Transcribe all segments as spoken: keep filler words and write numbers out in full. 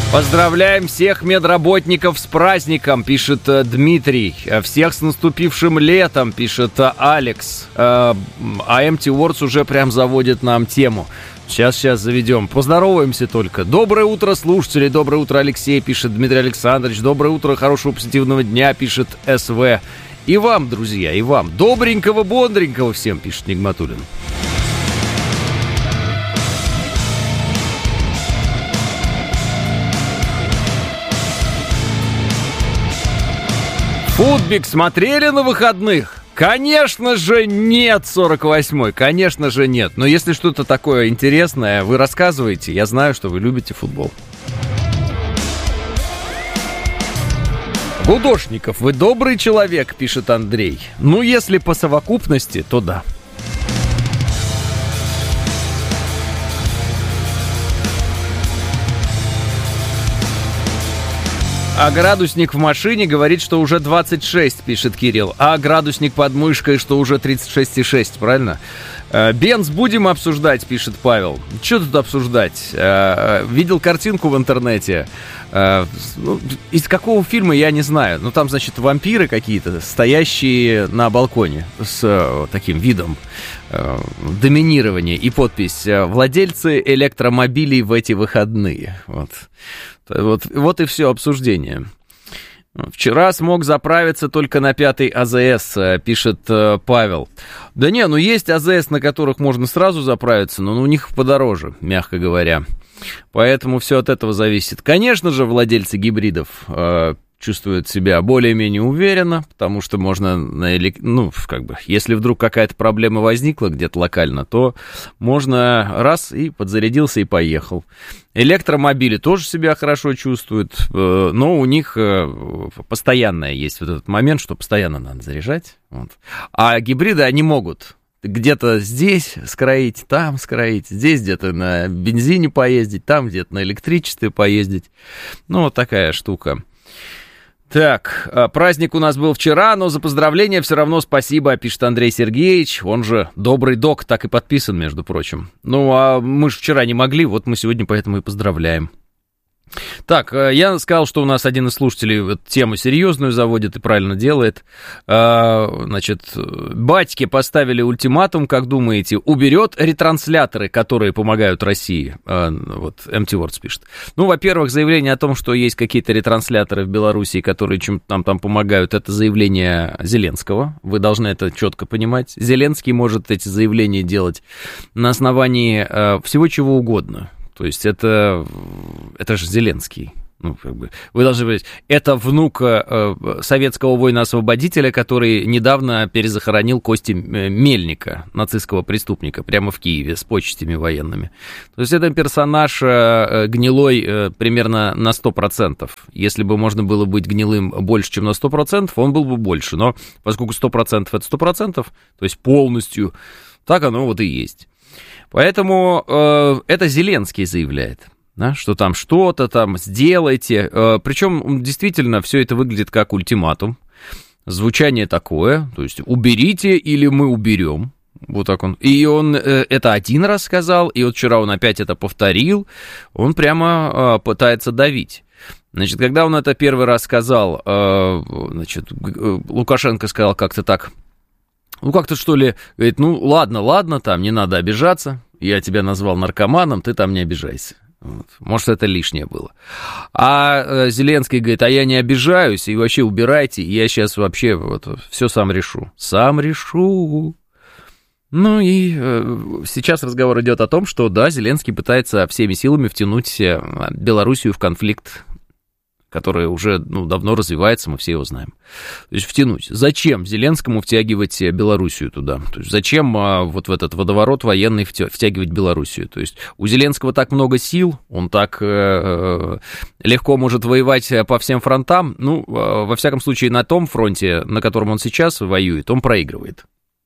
Поздравляем всех медработников с праздником, пишет Дмитрий. Всех с наступившим летом, пишет Алекс. А Empty Words уже прям заводит нам тему. Сейчас, сейчас заведем. Поздороваемся только. Доброе утро, слушатели. Доброе утро, Алексей, пишет Дмитрий Александрович. Доброе утро, хорошего позитивного дня, пишет СВ. И вам, друзья, и вам. Добренького, бодренького всем, пишет Нигматуллин. Футбик смотрели на выходных? Конечно же нет, сорок восьмой, конечно же нет. Но если что-то такое интересное, вы рассказываете. Я знаю, что вы любите футбол. Гудошников, вы добрый человек, пишет Андрей. Ну, если по совокупности, то да. А градусник в машине говорит, что уже двадцать шесть, пишет Кирилл. А градусник под мышкой, что уже тридцать шесть и шесть, правильно? Бенз будем обсуждать, пишет Павел. Что тут обсуждать? Видел картинку в интернете. Из какого фильма, я не знаю. Ну, там, значит, вампиры какие-то, стоящие на балконе с таким видом доминирования. И подпись: «Владельцы электромобилей в эти выходные». Вот. Вот, вот и все обсуждение. Вчера смог заправиться только на пятый АЗС, пишет Павел. Да не, ну есть АЗС, на которых можно сразу заправиться, но у них подороже, мягко говоря. Поэтому все от этого зависит. Конечно же, владельцы гибридов э, чувствуют себя более-менее уверенно, потому что можно, на элек... ну, как бы, если вдруг какая-то проблема возникла где-то локально, то можно раз и подзарядился и поехал. Электромобили тоже себя хорошо чувствуют, но у них постоянно есть вот этот момент, что постоянно надо заряжать. Вот. А гибриды, они могут где-то здесь скроить, там скроить, здесь где-то на бензине поездить, там где-то на электричестве поездить. Ну, вот такая штука. Так, праздник у нас был вчера, но за поздравления все равно спасибо, пишет Андрей Сергеевич, он же добрый док, так и подписан, между прочим. Ну, а мы же вчера не могли, вот мы сегодня поэтому и поздравляем. Так, я сказал, что у нас один из слушателей тему серьезную заводит и правильно делает. Значит, батьки поставили ультиматум, как думаете, уберет ретрансляторы, которые помогают России? Вот, Empty Words пишет. Ну, во-первых, заявление о том, что есть какие-то ретрансляторы в Беларуси, которые чем-то нам там помогают, это заявление Зеленского. Вы должны это четко понимать. Зеленский может эти заявления делать на основании всего чего угодно. То есть это, это же Зеленский. Ну, как бы, вы должны быть, это внук э, советского воина-освободителя, который недавно перезахоронил кости Мельника, нацистского преступника, прямо в Киеве с почестями военными. То есть это персонаж э, гнилой э, примерно на сто процентов. Если бы можно было быть гнилым больше, чем на сто процентов, он был бы больше. Но поскольку сто процентов это сто процентов, то есть полностью, так оно вот и есть. Поэтому э, это Зеленский заявляет, да, что там что-то там сделайте. Э, причем действительно все это выглядит как ультиматум. Звучание такое, то есть уберите или мы уберем. Вот так он. И он э, это один раз сказал, и вот вчера он опять это повторил. Он прямо э, пытается давить. Значит, когда он это первый раз сказал, э, значит, Лукашенко сказал как-то так. Ну, как-то, что ли, говорит, ну, ладно, ладно, там, не надо обижаться, я тебя назвал наркоманом, ты там не обижайся. Вот. Может, это лишнее было. А э, Зеленский говорит, а я не обижаюсь, и вообще убирайте, я сейчас вообще вот, все сам решу. Сам решу. Ну, и э, сейчас разговор идет о том, что, да, Зеленский пытается всеми силами втянуть Белоруссию в конфликт, который уже ну, давно развивается, мы все его знаем. То есть втянуть. Зачем Зеленскому втягивать Белоруссию туда? То есть зачем а, вот в этот водоворот военный втягивать Белоруссию? То есть у Зеленского так много сил, он так э, легко может воевать по всем фронтам. Ну, э, во всяком случае, на том фронте, на котором он сейчас воюет, он проигрывает.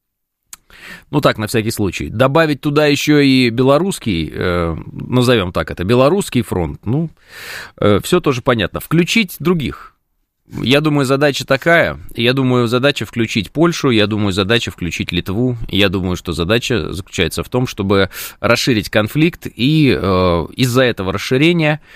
Ну так, на всякий случай. Добавить туда еще и белорусский, э, назовем так это, белорусский фронт, ну, э, все тоже понятно. Включить других. Я думаю, задача такая. Я думаю, задача включить Польшу, я думаю, задача включить Литву. Я думаю, что задача заключается в том, чтобы расширить конфликт, и э, из-за этого расширения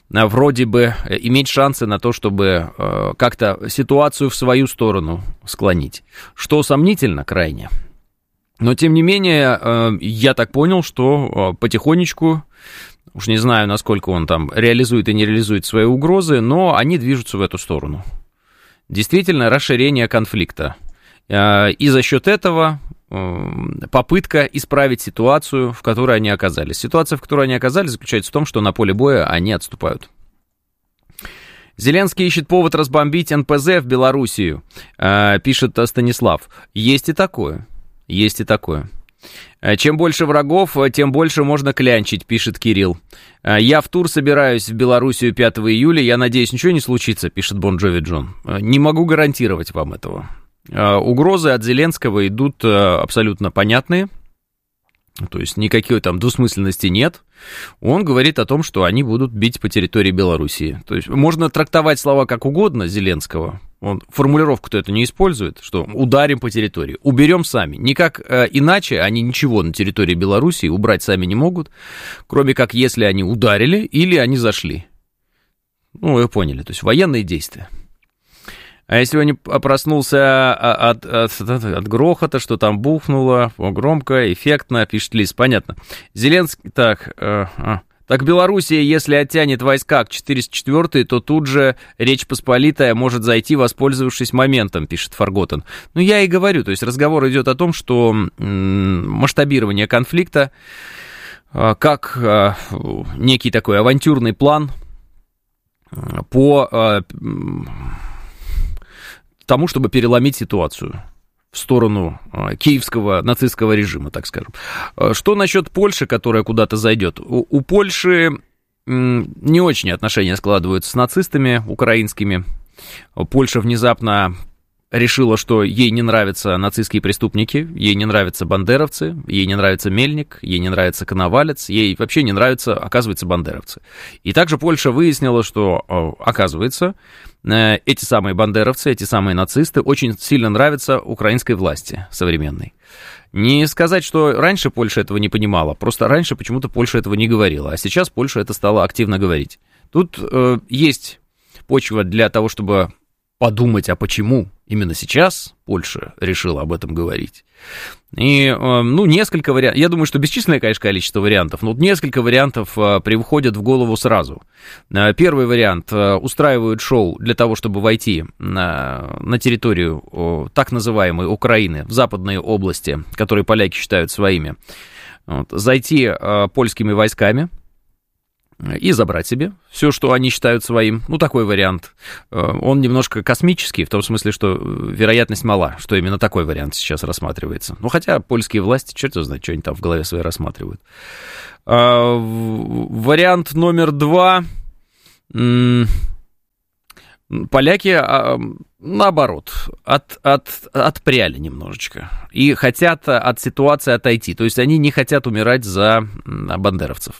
вроде бы иметь шансы на то, чтобы как-то ситуацию в свою сторону склонить. Что сомнительно крайне. Но, тем не менее, я так понял, что потихонечку, уж не знаю, насколько он там реализует и не реализует свои угрозы, но они движутся в эту сторону. Действительно, расширение конфликта. И за счет этого попытка исправить ситуацию, в которой они оказались. Ситуация, в которой они оказались, заключается в том, что на поле боя они отступают. Зеленский ищет повод разбомбить эн пэ зэ в Белоруссию, пишет Станислав. Есть и такое. Есть и такое. Чем больше врагов, тем больше можно клянчить, пишет Кирилл. Я в тур собираюсь в Белоруссию пятого июля. Я надеюсь, ничего не случится, пишет Бон Джови Джон. Не могу гарантировать вам этого. Угрозы от Зеленского идут абсолютно понятные, то есть никакой там двусмысленности нет. Он говорит о том, что они будут бить по территории Белоруссии. То есть можно трактовать слова как угодно Зеленского, он формулировку-то эту не использует, что ударим по территории, уберем сами. Никак э, иначе они ничего на территории Белоруссии убрать сами не могут, кроме как если они ударили или они зашли. Ну, вы поняли, то есть военные действия. А я сегодня проснулся от, от, от, от грохота, что там бухнуло, громко, эффектно, пишет Лиз, понятно. Зеленский, так, э, э, так Белоруссия, если оттянет войска к четыреста четвёртой, то тут же Речь Посполитая может зайти, воспользовавшись моментом, пишет Фарготен. Ну, я и говорю, то есть разговор идет о том, что м- масштабирование конфликта э, как э, некий такой авантюрный план по... Э, тому, чтобы переломить ситуацию в сторону э, киевского нацистского режима, так скажем. Что насчет Польши, которая куда-то зайдет? У, у Польши м, не очень отношения складываются с нацистами украинскими. Польша внезапно решила, что ей не нравятся нацистские преступники, ей не нравятся бандеровцы, ей не нравится Мельник, ей не нравится Коновалец, ей вообще не нравятся, оказывается, бандеровцы. И также Польша выяснила, что, оказывается, эти самые бандеровцы, эти самые нацисты очень сильно нравятся украинской власти современной. Не сказать, что раньше Польша этого не понимала, просто раньше почему-то Польша этого не говорила, а сейчас Польша это стала активно говорить. Тут э, есть почва для того, чтобы подумать, а почему именно сейчас Польша решила об этом говорить. И, ну, несколько вариантов, я думаю, что бесчисленное, конечно, количество вариантов, но несколько вариантов приходят в голову сразу. Первый вариант: устраивают шоу для того, чтобы войти на, на территорию так называемой Украины, в западные области, которые поляки считают своими, вот, зайти польскими войсками и забрать себе все, что они считают своим. Ну, такой вариант. Он немножко космический, в том смысле, что вероятность мала, что именно такой вариант сейчас рассматривается. Ну, хотя польские власти, черт его знает, что они там в голове своей рассматривают. А, вариант номер два. Поляки, наоборот, от, от, отпряли немножечко и хотят от ситуации отойти. То есть они не хотят умирать за бандеровцев.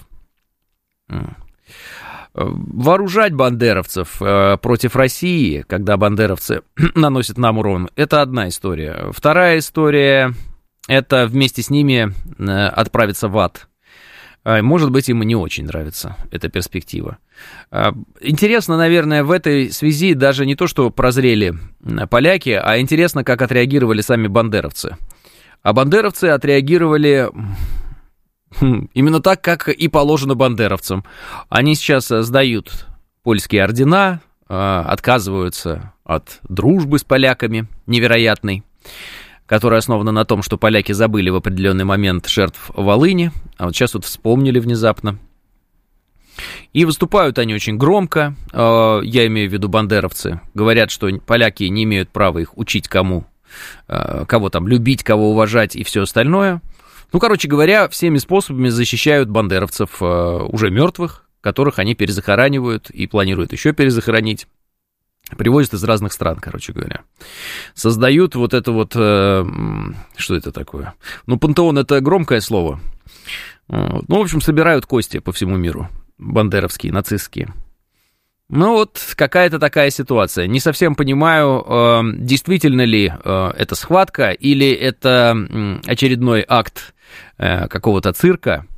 Вооружать бандеровцев против России, когда бандеровцы наносят нам урон, это одна история. Вторая история — это вместе с ними отправиться в ад. Может быть, им и не очень нравится эта перспектива. Интересно, наверное, в этой связи даже не то, что прозрели поляки, а интересно, как отреагировали сами бандеровцы. А бандеровцы отреагировали именно так, как и положено бандеровцам. Они сейчас сдают польские ордена, отказываются от дружбы с поляками невероятной, которая основана на том, что поляки забыли в определенный момент жертв Волыни, а вот сейчас вот вспомнили внезапно. И выступают они очень громко, я имею в виду бандеровцы, говорят, что поляки не имеют права их учить кому, кого там любить, кого уважать и все остальное. Ну, короче говоря, всеми способами защищают бандеровцев уже мертвых, которых они перезахоранивают и планируют еще перезахоронить. Привозят из разных стран, короче говоря. Создают вот это вот... Э, что это такое? Ну, пантеон — это громкое слово. Ну, в общем, собирают кости по всему миру. Бандеровские, нацистские. Ну, вот какая-то такая ситуация. Не совсем понимаю, э, действительно ли э, это схватка или это э, очередной акт э, какого-то цирка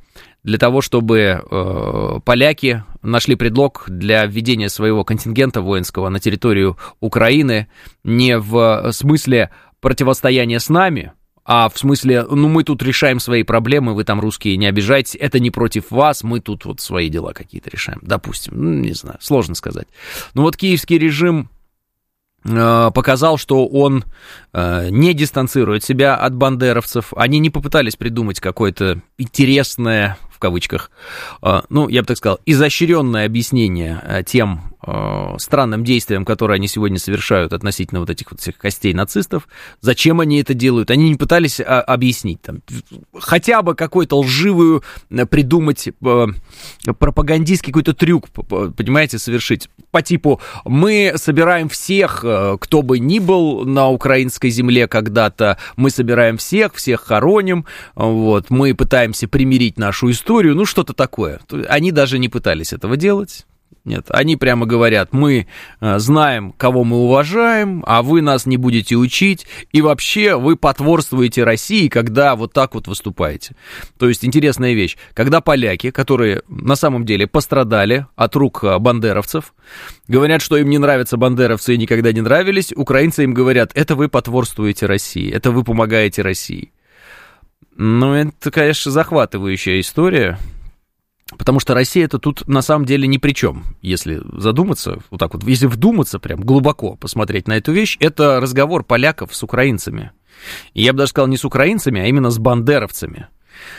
для того, чтобы э, поляки нашли предлог для введения своего контингента воинского на территорию Украины не в смысле противостояния с нами, а в смысле, ну, мы тут решаем свои проблемы, вы там, русские, не обижайтесь, это не против вас, мы тут вот свои дела какие-то решаем, допустим, ну, не знаю, сложно сказать. Но вот киевский режим э, показал, что он э, не дистанцирует себя от бандеровцев, они не попытались придумать какое-то интересное, в кавычках, э, ну, я бы так сказал, изощренное объяснение э, тем э, странным действиям, которые они сегодня совершают относительно вот этих вот всех костей нацистов. Зачем они это делают? Они не пытались а, объяснить, там, хотя бы какой-то лживую придумать э, пропагандистский какой-то трюк, понимаете, совершить. По типу, мы собираем всех, э, кто бы ни был на украинской земле когда-то, мы собираем всех, всех хороним, вот, мы пытаемся примирить нашу историю. Историю, ну, что-то такое. Они даже не пытались этого делать. Нет, они прямо говорят, мы знаем, кого мы уважаем, а вы нас не будете учить, и вообще вы потворствуете России, когда вот так вот выступаете. То есть интересная вещь, когда поляки, которые на самом деле пострадали от рук бандеровцев, говорят, что им не нравятся бандеровцы и никогда не нравились, украинцы им говорят, это вы потворствуете России, это вы помогаете России. Ну, это, конечно, захватывающая история, потому что Россия-то тут на самом деле ни при чем, если задуматься, вот так вот, если вдуматься прям глубоко посмотреть на эту вещь, это разговор поляков с украинцами. И я бы даже сказал не с украинцами, а именно с бандеровцами.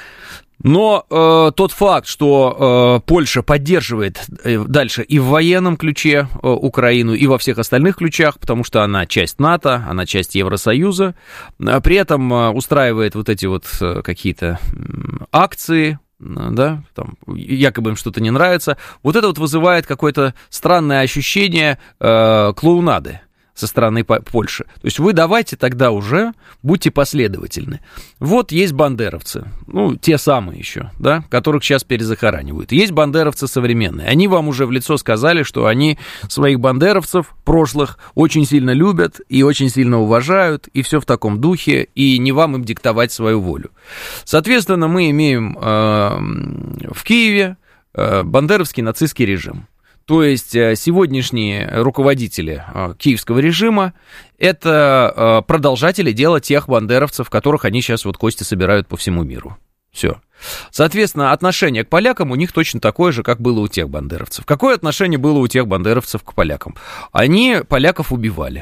Но э, тот факт, что э, Польша поддерживает э, дальше и в военном ключе э, Украину, и во всех остальных ключах, потому что она часть НАТО, она часть Евросоюза, а при этом э, устраивает вот эти вот э, какие-то э, акции, э, да, там, якобы им что-то не нравится, вот это вот вызывает какое-то странное ощущение э, клоунады со стороны Польши. То есть вы давайте тогда уже будьте последовательны. Вот есть бандеровцы, ну, те самые еще, да, которых сейчас перезахоранивают. Есть бандеровцы современные. Они вам уже в лицо сказали, что они своих бандеровцев прошлых очень сильно любят и очень сильно уважают, и все в таком духе, и не вам им диктовать свою волю. Соответственно, мы имеем э, в Киеве э, бандеровский нацистский режим. То есть сегодняшние руководители киевского режима – это продолжатели дела тех бандеровцев, которых они сейчас вот кости собирают по всему миру. Все. Соответственно, отношение к полякам у них точно такое же, как было у тех бандеровцев. Какое отношение было у тех бандеровцев к полякам? Они поляков убивали.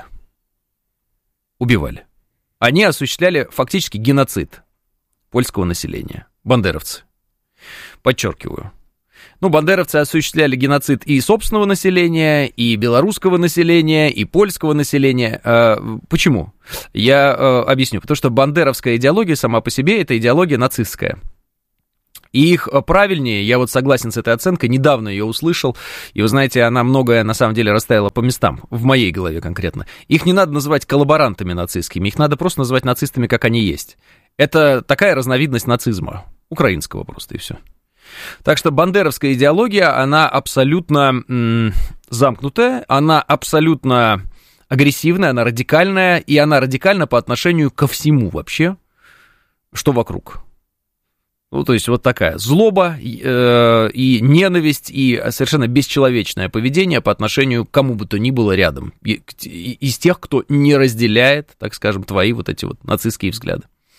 Убивали. Они осуществляли фактически геноцид польского населения. Бандеровцы. Подчеркиваю. Ну, бандеровцы осуществляли геноцид и собственного населения, и белорусского населения, и польского населения. Почему? Я объясню. Потому что бандеровская идеология сама по себе – это идеология нацистская. И их правильнее, я вот согласен с этой оценкой, недавно ее услышал, и вы знаете, она многое на самом деле расставила по местам, в моей голове конкретно. Их не надо называть коллаборантами нацистскими, их надо просто называть нацистами, как они есть. Это такая разновидность нацизма, украинского просто, и все. Так что бандеровская идеология, она абсолютно м- замкнутая, она абсолютно агрессивная, она радикальная, и она радикальна по отношению ко всему вообще, что вокруг. Ну, то есть вот такая злоба э, и ненависть, и совершенно бесчеловечное поведение по отношению к кому бы то ни было рядом, и, и, из тех, кто не разделяет, так скажем, твои вот эти вот нацистские взгляды.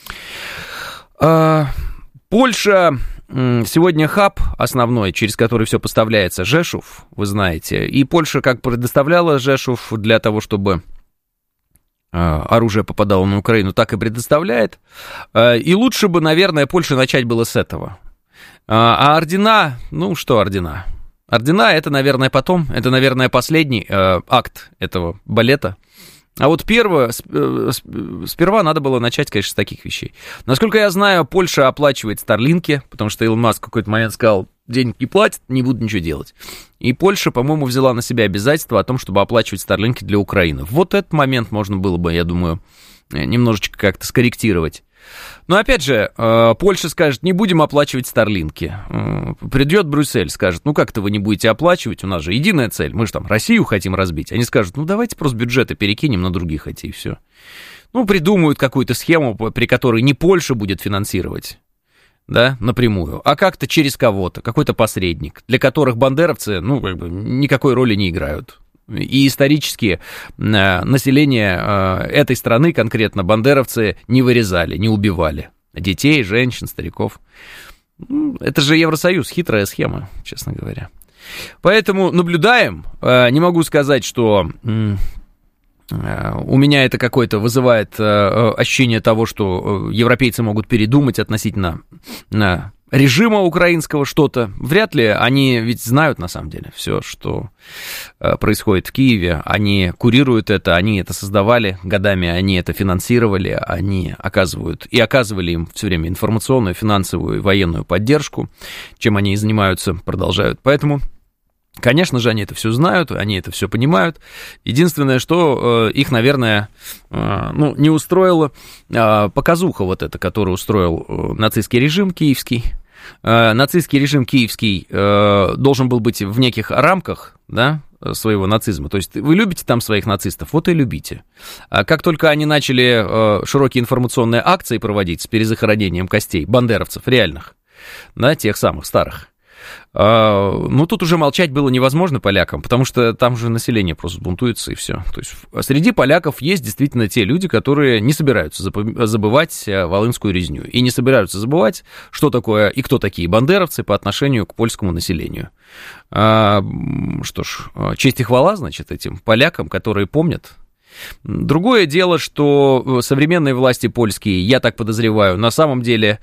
А, Польша... Сегодня хаб основной, через который все поставляется, Жешув, вы знаете, и Польша как предоставляла Жешув для того, чтобы оружие попадало на Украину, так и предоставляет, и лучше бы, наверное, Польше начать было с этого. А ордена, ну что ордена? Ордена это, наверное, потом, это, наверное, последний акт этого балета. А вот первое, сперва надо было начать, конечно, с таких вещей. Насколько я знаю, Польша оплачивает старлинки, потому что Илон Маск в какой-то момент сказал, денег не платят, не буду ничего делать. И Польша, по-моему, взяла на себя обязательство о том, чтобы оплачивать старлинки для Украины. Вот этот момент можно было бы, я думаю, немножечко как-то скорректировать. Но опять же, Польша скажет, не будем оплачивать старлинки. Придет Брюссель, скажет, ну как-то вы не будете оплачивать, у нас же единая цель, мы же там Россию хотим разбить. Они скажут, ну давайте просто бюджеты перекинем на других эти и все. Ну придумают какую-то схему, при которой не Польша будет финансировать да, напрямую, а как-то через кого-то, какой-то посредник, для которых бандеровцы, ну, как бы, никакой роли не играют. И исторически население этой страны, конкретно бандеровцы, не вырезали, не убивали детей, женщин, стариков. Это же Евросоюз, хитрая схема, честно говоря. Поэтому наблюдаем. Не могу сказать, что у меня это какое-то вызывает ощущение того, что европейцы могут передумать относительно режима украинского что-то. Вряд ли. Они ведь знают, на самом деле, все, что происходит в Киеве. Они курируют это, они это создавали годами, они это финансировали, они оказывают и оказывали им все время информационную, финансовую и военную поддержку, чем они и занимаются, продолжают. Поэтому, конечно же, они это все знают, они это все понимают. Единственное, что э, их, наверное, э, ну, не устроила э, показуха вот эта, которую устроил э, нацистский режим киевский. Э, нацистский режим киевский э, должен был быть в неких рамках, да, своего нацизма. То есть вы любите там своих нацистов, вот и любите. А как только они начали э, широкие информационные акции проводить с перезахоронением костей бандеровцев реальных, да, тех самых старых, ну, тут уже молчать было невозможно полякам, потому что там же население просто бунтуется, и все. То есть среди поляков есть действительно те люди, которые не собираются забывать волынскую резню, и не собираются забывать, что такое и кто такие бандеровцы по отношению к польскому населению. Что ж, честь и хвала, значит, этим полякам, которые помнят. Другое дело, что современные власти польские, я так подозреваю, на самом деле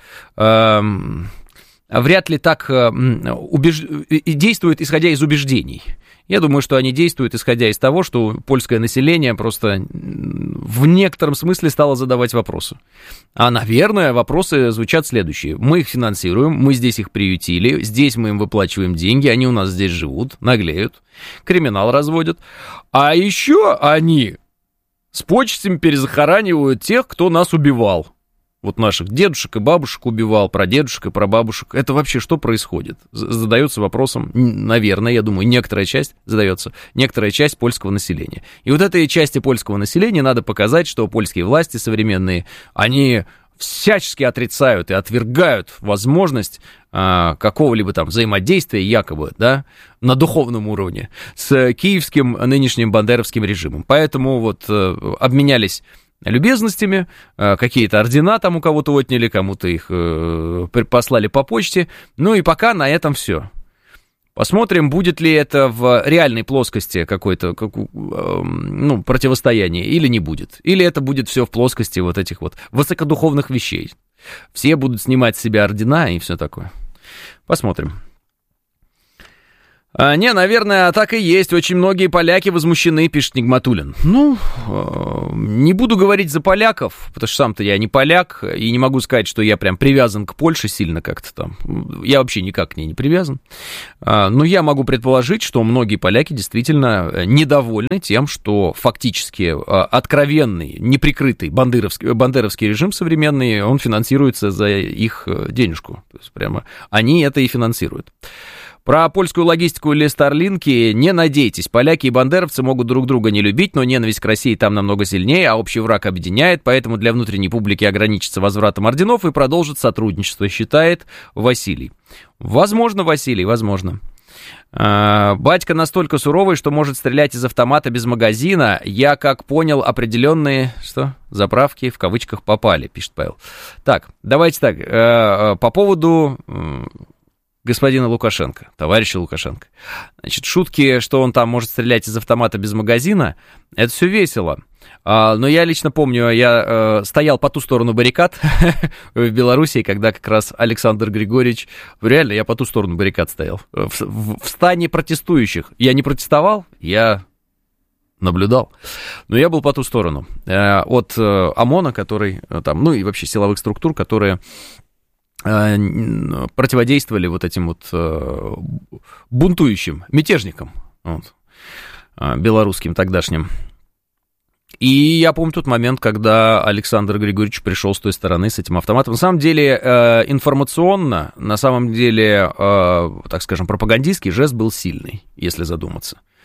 вряд ли так убеж... действуют, исходя из убеждений. Я думаю, что они действуют, исходя из того, что польское население просто в некотором смысле стало задавать вопросы. А, наверное, вопросы звучат следующие. Мы их финансируем, мы здесь их приютили, здесь мы им выплачиваем деньги, они у нас здесь живут, наглеют, криминал разводят. А еще они с почестями перезахоранивают тех, кто нас убивал. Вот наших дедушек и бабушек убивал, прадедушек и прабабушек. Это вообще что происходит? Задается вопросом, наверное, я думаю, некоторая часть задается, некоторая часть польского населения. И вот этой части польского населения надо показать, что польские власти современные, они всячески отрицают и отвергают возможность а, какого-либо там взаимодействия, якобы, да, на духовном уровне с киевским нынешним бандеровским режимом. Поэтому вот а, обменялись любезностями, какие-то ордена там у кого-то отняли, кому-то их послали по почте, ну и пока на этом все. Посмотрим, будет ли это в реальной плоскости какое-то как, ну, противостояние или не будет. Или это будет все в плоскости вот этих вот высокодуховных вещей. Все будут снимать с себя ордена и все такое. Посмотрим. А, не, наверное, так и есть. Очень многие поляки возмущены, пишет Нигматуллин. Ну, э, не буду говорить за поляков, потому что сам-то я не поляк, и не могу сказать, что я прям привязан к Польше сильно как-то там. Я вообще никак к ней не привязан. А, но я могу предположить, что многие поляки действительно недовольны тем, что фактически откровенный, неприкрытый бандеровский, бандеровский режим современный, он финансируется за их денежку. То есть прямо они это и финансируют. Про польскую логистику или Старлинки не надейтесь. Поляки и бандеровцы могут друг друга не любить, но ненависть к России там намного сильнее, а общий враг объединяет, поэтому для внутренней публики ограничится возвратом орденов и продолжит сотрудничество, считает Василий. Возможно, Василий, возможно. А, батька настолько суровый, что может стрелять из автомата без магазина. Я, как понял, определенные, что, заправки в кавычках попали, пишет Павел. Так, давайте так, э, по поводу... господина Лукашенко, товарища Лукашенко. Значит, шутки, что он там может стрелять из автомата без магазина, это все весело. А, но я лично помню, я э, стоял по ту сторону баррикад в Белоруссии, когда как раз Александр Григорьевич, реально, я по ту сторону баррикад стоял, в, в, в стане протестующих. Я не протестовал, я наблюдал, но я был по ту сторону. Э, от э, ОМОНа, который э, там, ну и вообще силовых структур, которые противодействовали вот этим вот э, бунтующим мятежникам, вот, э, белорусским тогдашним. И я помню тот момент, когда Александр Григорьевич пришел с той стороны с этим автоматом. На самом деле э, информационно, на самом деле, э, так скажем, пропагандистский жест был сильный, если задуматься.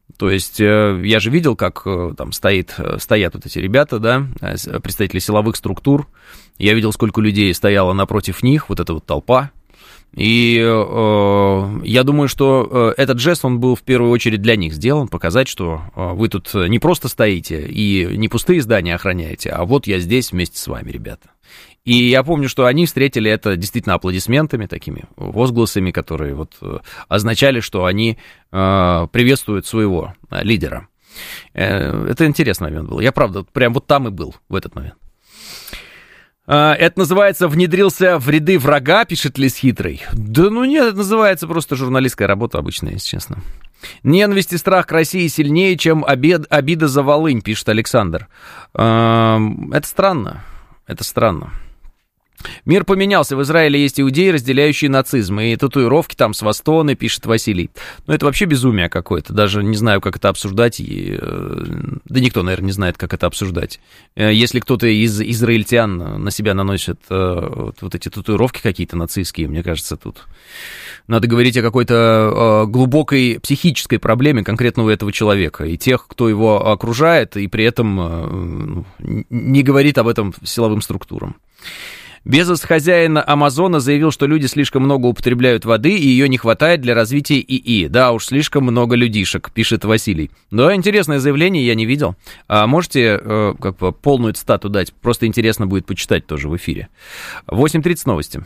То есть я же видел, как там стоит, стоят вот эти ребята, да, представители силовых структур. Я видел, сколько людей стояло напротив них, вот эта вот толпа. И э, я думаю, что э, этот жест, он был в первую очередь для них сделан, показать, что э, вы тут не просто стоите и не пустые здания охраняете, а вот я здесь вместе с вами, ребята. И я помню, что они встретили это действительно аплодисментами, такими возгласами, которые вот означали, что они э, приветствуют своего лидера. Э, это интересный момент был. Я, правда, прям вот там и был в этот момент. Это называется «внедрился в ряды врага», пишет Лис Хитрый. Да ну нет, это называется просто журналистская работа обычная, если честно. Ненависть и страх к России сильнее, чем обид, обида за Волынь, пишет Александр. Это странно, это странно. Мир поменялся, в Израиле есть иудеи, разделяющие нацизм, и татуировки там, свастоны, пишет Василий. Ну, это вообще безумие какое-то, даже не знаю, как это обсуждать, и, да никто, наверное, не знает, как это обсуждать. Если кто-то из израильтян на себя наносит вот, вот эти татуировки какие-то нацистские, мне кажется, тут надо говорить о какой-то глубокой психической проблеме конкретного этого человека, и тех, кто его окружает, и при этом не говорит об этом силовым структурам. Безос, хозяин Амазона, заявил, что люди слишком много употребляют воды, и ее не хватает для развития ИИ. Да уж, слишком много людишек, пишет Василий. Да, интересное заявление, я не видел. А можете э, как бы полную цитату дать? Просто интересно будет почитать тоже в эфире. восемь тридцать новости.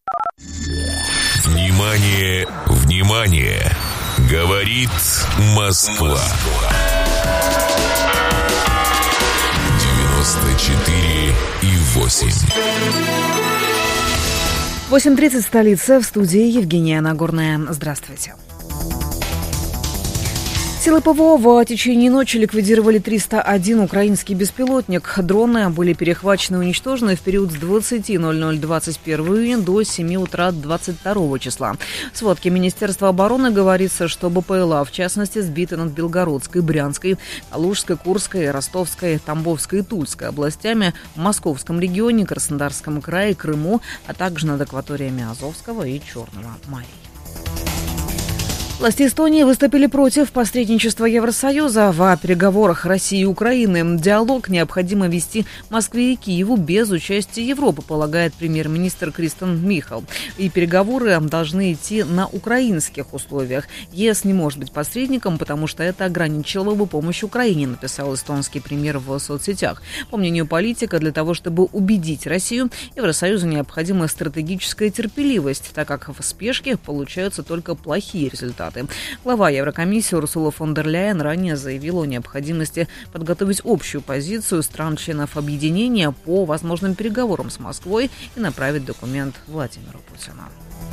Внимание, внимание! Говорит Москва. девяносто четыре и восемь. восемь тридцать, столица, в студии Евгения Нагорная. Здравствуйте. Силы ПВО в течение ночи ликвидировали триста один украинский беспилотник. Дроны были перехвачены и уничтожены в период с двадцати ноль ноль двадцать первого июня до семи утра двадцать второго числа. В сводке Министерства обороны говорится, что БПЛА, в частности, сбиты над Белгородской, Брянской, Калужской, Курской, Ростовской, Тамбовской и Тульской областями, в Московском регионе, Краснодарском крае, Крыму, а также над акваториями Азовского и Черного морей. Власти Эстонии выступили против посредничества Евросоюза в переговорах России и Украины. Диалог необходимо вести Москве и Киеву без участия Европы, полагает премьер-министр Кристен Михал. И переговоры должны идти на украинских условиях. ЕС не может быть посредником, потому что это ограничило бы помощь Украине, написал эстонский премьер в соцсетях. По мнению политика, для того, чтобы убедить Россию, Евросоюзу необходима стратегическая терпеливость, так как в спешке получаются только плохие результаты. Глава Еврокомиссии Урсула фон дер Ляйен ранее заявила о необходимости подготовить общую позицию стран-членов объединения по возможным переговорам с Москвой и направить документ Владимиру Путину.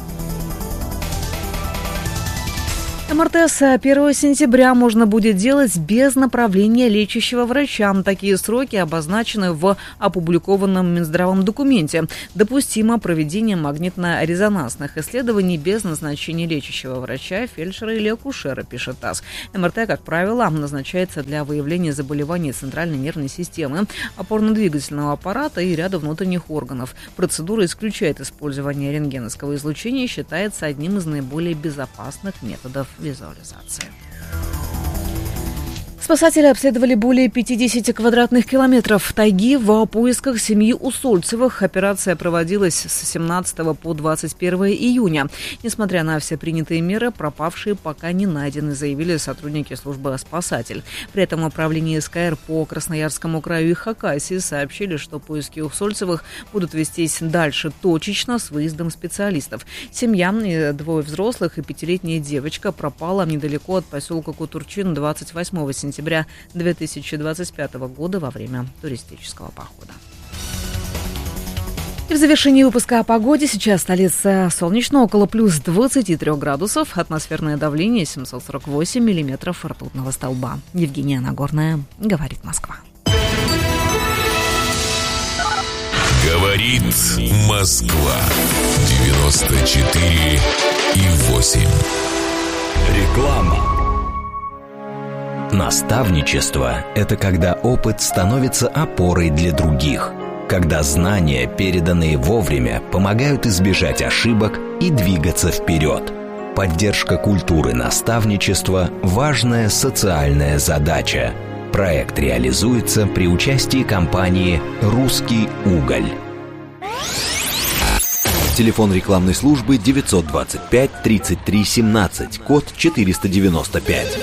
эм эр тэ с первого сентября можно будет делать без направления лечащего врача. Такие сроки обозначены в опубликованном Минздравом документе. Допустимо проведение магнитно-резонансных исследований без назначения лечащего врача, фельдшера или акушера, пишет ТАСС. эм эр тэ, как правило, назначается для выявления заболеваний центральной нервной системы, опорно-двигательного аппарата и ряда внутренних органов. Процедура исключает использование рентгеновского излучения и считается одним из наиболее безопасных методов визуализации. Спасатели обследовали более пятьдесят квадратных километров тайги в поисках семьи Усольцевых. Операция проводилась с семнадцатого по двадцать первое июня. Несмотря на все принятые меры, пропавшие пока не найдены, заявили сотрудники службы «Спасатель». При этом управление эс ка эр по Красноярскому краю и Хакасии сообщили, что поиски Усольцевых будут вестись дальше точечно с выездом специалистов. Семья, двое взрослых и пятилетняя девочка, пропала недалеко от поселка Кутурчин двадцать восьмого сентября две тысячи двадцать пятого года во время туристического похода. И в завершении выпуска о погоде. Сейчас столица солнечно, около плюс двадцати трёх градусов. Атмосферное давление семьсот сорок восемь миллиметров ртутного столба. Евгения Нагорная, говорит Москва. Говорит Москва. девяносто четыре и восемь. Реклама. Наставничество – это когда опыт становится опорой для других, когда знания, переданные вовремя, помогают избежать ошибок и двигаться вперед. Поддержка культуры наставничества – важная социальная задача. Проект реализуется при участии компании «Русский уголь». Телефон рекламной службы девятьсот двадцать пять тридцать три семнадцать, код четыреста девяносто пять.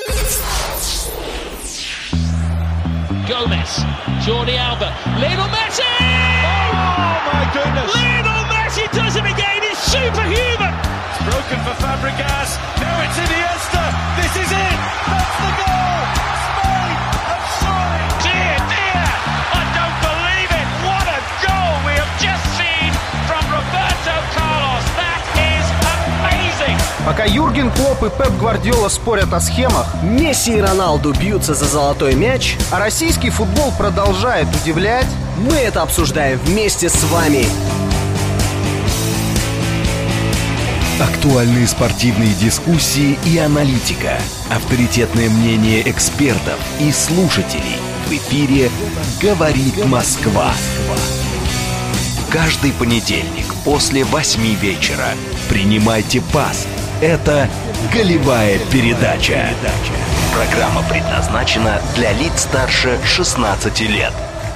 Gomez, Jordi Alba, Lionel Messi! Oh my goodness! Lionel Messi does it again! He's superhuman! It's broken for Fabregas. Now it's Iniesta. This is it. That's the goal. Spain have scored. Dear, dear, I don't believe it. What a goal we have just seen from Roberto Carlos. That is amazing. Пока Юрген Клопп и Пеп Гвардиола спорят о схемах, Месси и Роналду бьются за золотой мяч, а российский футбол продолжает удивлять, мы это обсуждаем вместе с вами. Актуальные спортивные дискуссии и аналитика. Авторитетное мнение экспертов и слушателей. В эфире «Говорит Москва». Каждый понедельник после восьми вечера. Принимайте пас. Это «Голевая передача». Программа предназначена для лиц старше шестнадцати лет.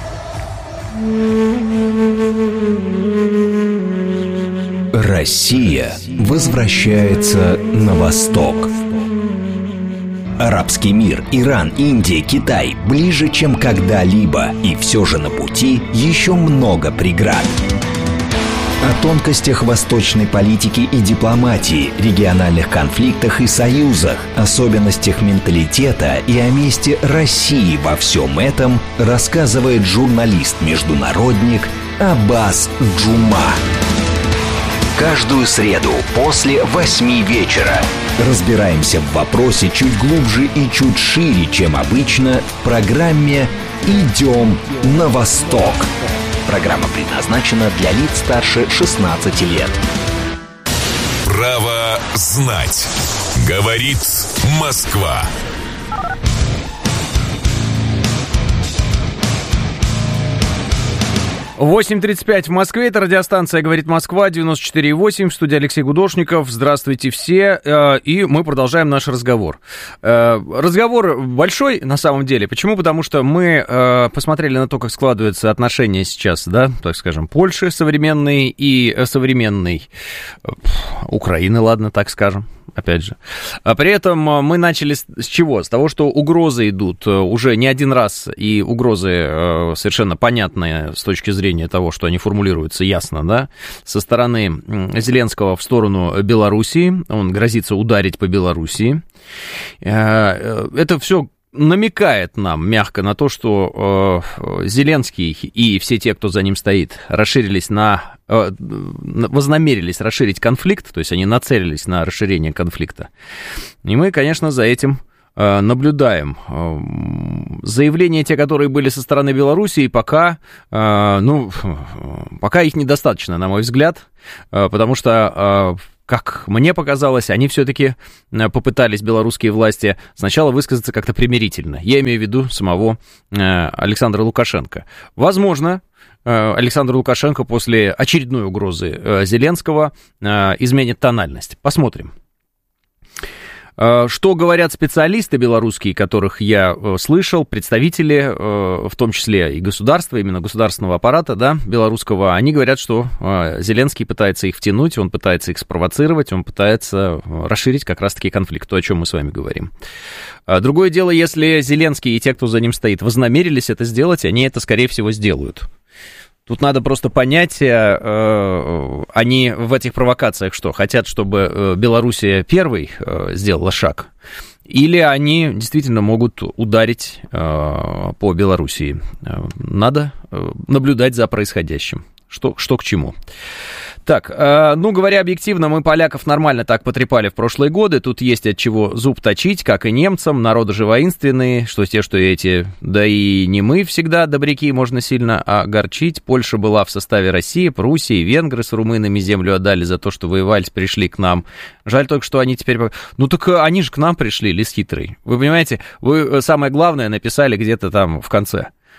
Россия возвращается на восток. Арабский мир, Иран, Индия, Китай ближе, чем когда-либо. И все же на пути еще много преград. О тонкостях восточной политики и дипломатии, региональных конфликтах и союзах, особенностях менталитета и о месте России во всем этом рассказывает журналист-международник Аббас Джума. Каждую среду после восьми вечера разбираемся в вопросе чуть глубже и чуть шире, чем обычно, в программе «Идем на восток». Программа предназначена для лиц старше шестнадцати лет. Право знать. Говорит Москва. восемь тридцать пять в Москве, это радиостанция «Говорит Москва», девяносто четыре и восемь, в студии Алексей Гудошников. Здравствуйте все, и мы продолжаем наш разговор. Разговор большой на самом деле. Почему? Потому что мы посмотрели на то, как складываются отношения сейчас, да, так скажем, Польши современной и современной Украины, ладно, так скажем. Опять же. А при этом мы начали с, с чего? С того, что угрозы идут уже не один раз, и угрозы э, совершенно понятные с точки зрения того, что они формулируются ясно, да, со стороны Зеленского в сторону Белоруссии. Он грозится ударить по Белоруссии. Э, это все намекает нам мягко на то, что э, Зеленский и все те, кто за ним стоит, расширились на, э, вознамерились расширить конфликт, то есть они нацелились на расширение конфликта. И мы, конечно, за этим э, наблюдаем. Э, заявления, те, которые были со стороны Белоруссии, пока, э, ну, пока их недостаточно, на мой взгляд, э, потому что... Э, как мне показалось, они все-таки попытались, белорусские власти, сначала высказаться как-то примирительно. Я имею в виду самого Александра Лукашенко. Возможно, Александр Лукашенко после очередной угрозы Зеленского изменит тональность. Посмотрим. Что говорят специалисты белорусские, которых я слышал, представители, в том числе и государства, именно государственного аппарата, да, белорусского, они говорят, что Зеленский пытается их втянуть, он пытается их спровоцировать, он пытается расширить как раз-таки конфликт, то, о чем мы с вами говорим. Другое дело, если Зеленский и те, кто за ним стоит, вознамерились это сделать, они это, скорее всего, сделают. Тут надо просто понять, э, они в этих провокациях что, хотят, чтобы Белоруссия первой э, сделала шаг, или они действительно могут ударить э, по Белоруссии. Надо э, наблюдать за происходящим, что, что к чему. Так, э, ну, говоря объективно, мы поляков нормально так потрепали в прошлые годы, тут есть от чего зуб точить, как и немцам, народы же воинственные, что те, что эти, да и не мы всегда добряки, можно сильно огорчить. Польша была в составе России, Пруссии, венгры с румынами землю отдали за то, что воевали, пришли к нам. Жаль только, что они теперь... Ну, так они же к нам пришли, лис хитрый. Вы понимаете, вы самое главное написали где-то там в конце.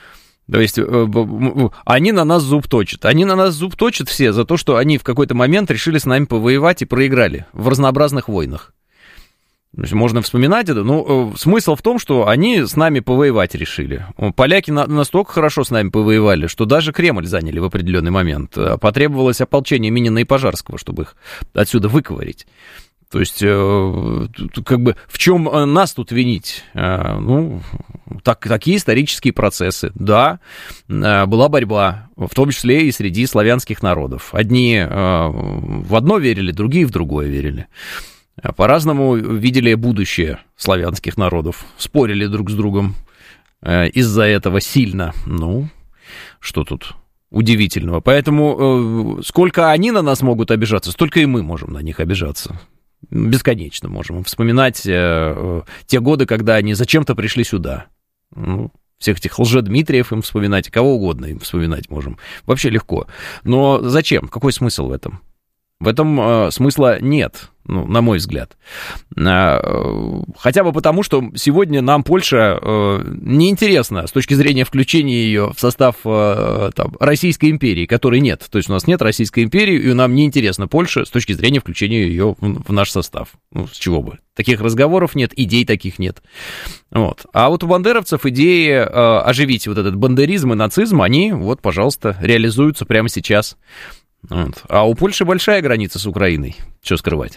То есть они на нас зуб точат. Они на нас зуб точат все за то, что они в какой-то момент решили с нами повоевать и проиграли в разнообразных войнах. То есть можно вспоминать это, но смысл в том, что они с нами повоевать решили. Поляки на- настолько хорошо с нами повоевали, что даже Кремль заняли в определенный момент. Потребовалось ополчение Минина и Пожарского, чтобы их отсюда выковырять. То есть, как бы, в чем нас тут винить? Ну, так, такие исторические процессы. Да, была борьба, в том числе и среди славянских народов. Одни в одно верили, другие в другое верили. По-разному видели будущее славянских народов. Спорили друг с другом из-за этого сильно. Ну, что тут удивительного? Поэтому сколько они на нас могут обижаться, столько и мы можем на них обижаться. Бесконечно можем вспоминать э, те годы, когда они зачем-то пришли сюда. Ну, всех этих лжедмитриев им вспоминать, кого угодно им вспоминать можем. Вообще легко. Но зачем? Какой смысл в этом? В этом э, смысла нет, ну, на мой взгляд. Э, хотя бы потому, что сегодня нам Польша э, неинтересна с точки зрения включения ее в состав э, там, Российской империи, которой нет. То есть у нас нет Российской империи, и нам неинтересна Польша с точки зрения включения ее в, в наш состав. Ну, с чего бы? Таких разговоров нет, идей таких нет. Вот. А вот у бандеровцев идеи э, оживить вот этот бандеризм и нацизм, они, вот, пожалуйста, реализуются прямо сейчас. Вот. А у Польши большая граница с Украиной, что скрывать.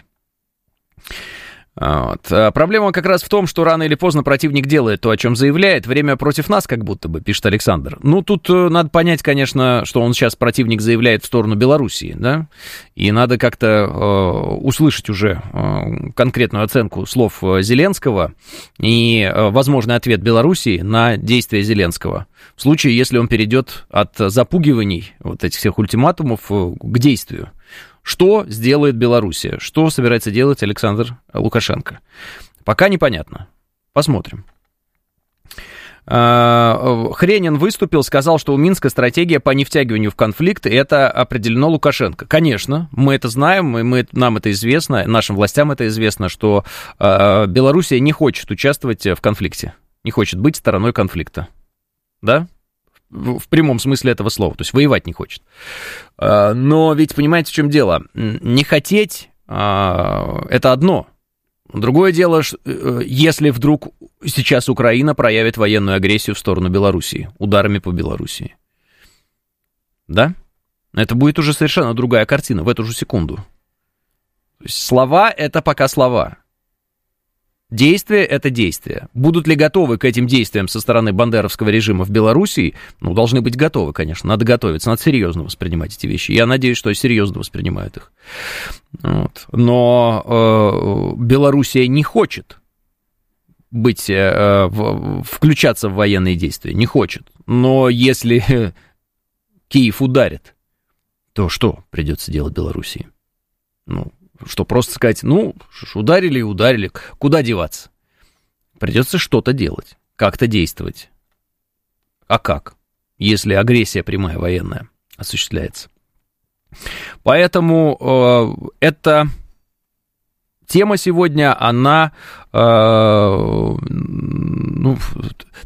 Вот. А проблема как раз в том, что рано или поздно противник делает то, о чем заявляет. Время против нас, как будто бы, пишет Александр. Ну, тут надо понять, конечно, что он сейчас, противник, заявляет в сторону Белоруссии, да, и надо как-то э, услышать уже э, конкретную оценку слов Зеленского и э, возможный ответ Белоруссии на действия Зеленского. В случае, если он перейдет от запугиваний, вот этих всех ультиматумов, к действию. Что сделает Белоруссия? Что собирается делать Александр Лукашенко? Пока непонятно. Посмотрим. Хренин выступил, сказал, что у Минска стратегия по невтягиванию в конфликт, и это определено Лукашенко. Конечно, мы это знаем, мы, нам это известно, нашим властям это известно, что Белоруссия не хочет участвовать в конфликте, не хочет быть стороной конфликта. Да? В прямом смысле этого слова, то есть воевать не хочет. Но ведь понимаете, в чем дело? Не хотеть — это одно. Другое дело, если вдруг сейчас Украина проявит военную агрессию в сторону Белоруссии, ударами по Белоруссии. Да? Это будет уже совершенно другая картина в эту же секунду. То есть слова — это пока слова. Действие — это действие. Будут ли готовы к этим действиям со стороны бандеровского режима в Белоруссии? Ну, должны быть готовы, конечно. Надо готовиться, надо серьезно воспринимать эти вещи. Я надеюсь, что серьезно воспринимают их. Вот. Но э, Белоруссия не хочет быть, э, в, включаться в военные действия. Не хочет. Но если Киев ударит, то что придется делать Белоруссии? Ну, что просто сказать, ну, ударили и ударили, куда деваться? Придется что-то делать, как-то действовать. А как, если агрессия прямая военная осуществляется? Поэтому э, эта тема сегодня, она, э, ну,